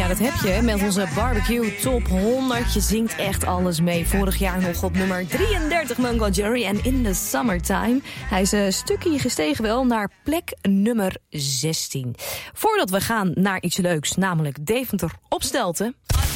dat heb je met onze barbecue top 100. Je zingt echt alles mee. Vorig jaar nog op nummer 33 Mungo Jerry en In the Summertime. Hij is een stukje gestegen wel naar plek nummer 16. Voordat we gaan naar iets leuks, namelijk Deventer op Stelten.